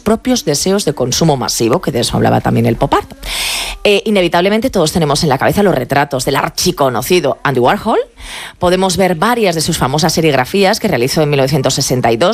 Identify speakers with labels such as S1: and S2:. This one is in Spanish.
S1: propios deseos de consumo masivo, que de eso hablaba también el pop art. Inevitablemente todos tenemos en la cabeza los retratos del archiconocido Andy Warhol. Podemos ver varias de sus famosas serigrafías que realizó en 1962